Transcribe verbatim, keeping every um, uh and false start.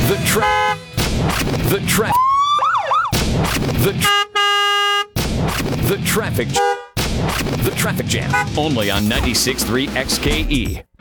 The tra- The traffic. The tra- The traffic. The traffic jam. Only on ninety-six point three X K E.